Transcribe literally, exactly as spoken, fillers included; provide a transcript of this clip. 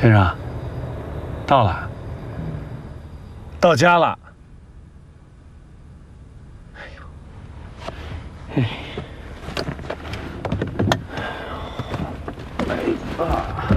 先生，到了，到家了。哎呦，哎。